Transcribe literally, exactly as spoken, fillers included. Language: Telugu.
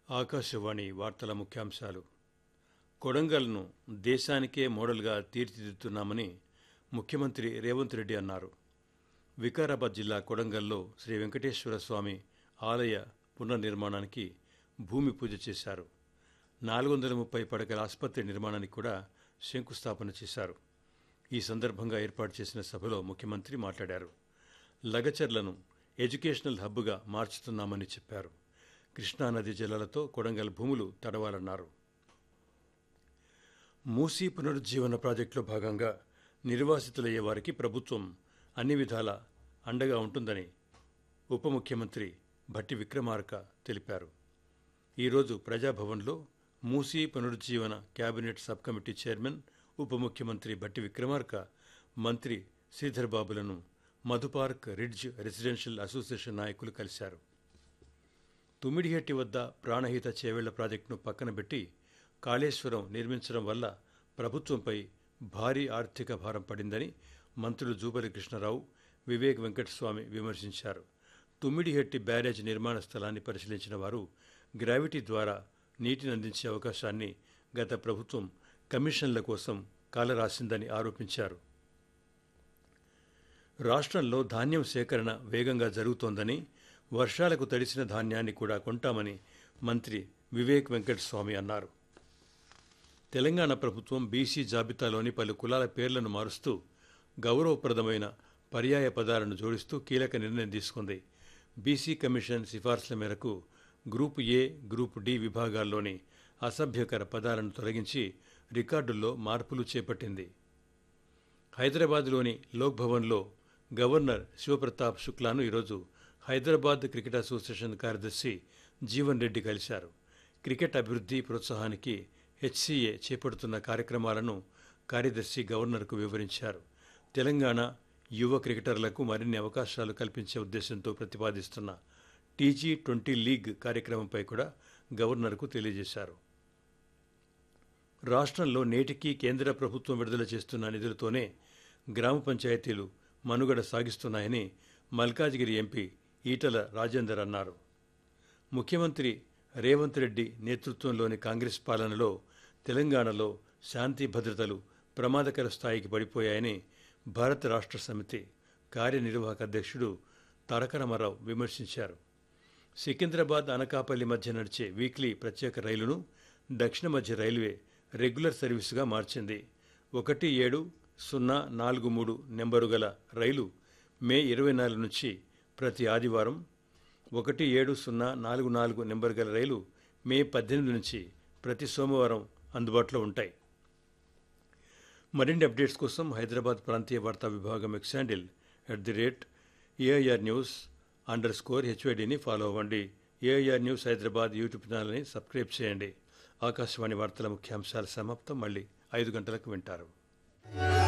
ఆకాశవాణి వార్తల ముఖ్యాంశాలు. కొడంగల్ను దేశానికే మోడల్గా తీర్చిదిద్దుతున్నామని ముఖ్యమంత్రి రేవంత్ రెడ్డి అన్నారు. వికారాబాద్ జిల్లా కొడంగల్లో శ్రీ వెంకటేశ్వర స్వామి ఆలయ పునర్నిర్మాణానికి భూమి పూజ చేశారు. నాలుగు వందల ముప్పై పడకల ఆసుపత్రి నిర్మాణానికి కూడా శంకుస్థాపన చేశారు. ఈ సందర్భంగా ఏర్పాటు చేసిన సభలో ముఖ్యమంత్రి మాట్లాడారు. లగచర్లను ఎడ్యుకేషనల్ హబ్గా మార్చుతున్నామని చెప్పారు. కృష్ణానది జలాలతో కొడంగల్ భూములు తడవాలన్నారు. మూసీ పునరుజ్జీవన ప్రాజెక్టులో భాగంగా నిర్వాసితులయ్యే వారికి ప్రభుత్వం అన్ని విధాలా అండగా ఉంటుందని ఉప ముఖ్యమంత్రి భట్టి విక్రమార్క తెలిపారు. ఈరోజు ప్రజాభవన్లో Musi పునరుజ్జీవన cabinet sub committee chairman ఉప ముఖ్యమంత్రి భట్టి విక్రమార్క మంత్రి శ్రీధర్ బాబులను మధుపార్క్ రిడ్జ్ రెసిడెన్షియల్ అసోసియేషన్ నాయకులు కలిశారు. తుమ్మిడిహెట్టి వద్ద ప్రాణహిత చేవెళ్ల ప్రాజెక్టును పక్కన పెట్టి కాళేశ్వరం నిర్మించడం వల్ల ప్రభుత్వంపై భారీ ఆర్థిక భారం పడిందని మంత్రులు జూపల్లి కృష్ణారావు, వివేక్ వెంకటస్వామి విమర్శించారు. తుమ్మిడిహెట్టి బ్యారేజ్ నిర్మాణ స్థలాన్ని పరిశీలించిన వారు గ్రావిటీ ద్వారా నీటిని అందించే అవకాశాన్ని గత ప్రభుత్వం కమిషన్ల కోసం కాలరాసిందని ఆరోపించారు. రాష్ట్రంలో ధాన్యం సేకరణ వేగంగా జరుగుతోందని, వర్షాలకు తడిసిన ధాన్యాన్ని కూడా కొంటామని మంత్రి వివేక్ వెంకటస్వామి అన్నారు. తెలంగాణ ప్రభుత్వం బీసీ జాబితాలోని పలు కులాల పేర్లను మారుస్తూ గౌరవప్రదమైన పర్యాయ పదాలను జోడిస్తూ కీలక నిర్ణయం తీసుకుంది. బీసీ కమిషన్ సిఫార్సుల మేరకు గ్రూపు ఏ, గ్రూపు డి విభాగాల్లోని అసభ్యకర పదాలను తొలగించి రికార్డుల్లో మార్పులు చేపట్టింది. హైదరాబాద్లోని లోక్ భవన్లో గవర్నర్ శివప్రతాప్ శుక్లాను ఈరోజు హైదరాబాద్ క్రికెట్ అసోసియేషన్ కార్యదర్శి జీవన్ రెడ్డి కలిశారు. క్రికెట్ అభివృద్ధి ప్రోత్సాహానికి హెచ్సీఏ చేపడుతున్న కార్యక్రమాలను కార్యదర్శి గవర్నర్కు వివరించారు. తెలంగాణ యువ క్రికెటర్లకు మరిన్ని అవకాశాలు కల్పించే ఉద్దేశంతో ప్రతిపాదిస్తున్న టీజీ ట్వంటీ లీగ్ కార్యక్రమంపై కూడా గవర్నర్కు తెలియజేశారు. రాష్ట్రంలో నేటికీ కేంద్ర ప్రభుత్వం విడుదల చేస్తున్న నిధులతోనే గ్రామ పంచాయతీలు మనుగడ సాగిస్తున్నాయని మల్కాజిగిరి ఎంపీ ఈటల రాజేందర్ అన్నారు. ముఖ్యమంత్రి రేవంత్ రెడ్డి నేతృత్వంలోని కాంగ్రెస్ పాలనలో తెలంగాణలో శాంతి భద్రతలు ప్రమాదకర స్థాయికి పడిపోయాయని భారత రాష్ట్ర సమితి కార్యనిర్వాహక అధ్యక్షుడు తారక రామారావు విమర్శించారు. సికింద్రాబాద్ అనకాపల్లి మధ్య నడిచే వీక్లీ ప్రత్యేక రైలును దక్షిణ మధ్య రైల్వే రెగ్యులర్ సర్వీసుగా మార్చింది. ఒకటి ఏడు సున్నా నాలుగు మూడు నెంబరు గల రైలు మే ఇరవై నాలుగు నుంచి ప్రతి ఆదివారం, ఒకటి ఏడు సున్నా నాలుగు నాలుగు నెంబర్ గల రైలు మే పద్దెనిమిది నుంచి ప్రతి సోమవారం అందుబాటులో ఉంటాయి. మరిన్ని అప్డేట్స్ కోసం హైదరాబాద్ ప్రాంతీయ వార్తా విభాగం X handle at the rate AIR news under score హెచ్వైడిని follow అవ్వండి. ఏఐఆర్ న్యూస్ హైదరాబాద్ యూట్యూబ్ ఛానల్ని సబ్స్క్రైబ్ చేయండి. ఆకాశవాణి వార్తల ముఖ్యాంశాల సమాప్తం. మళ్ళీ ఐదు గంటలకు వింటారు.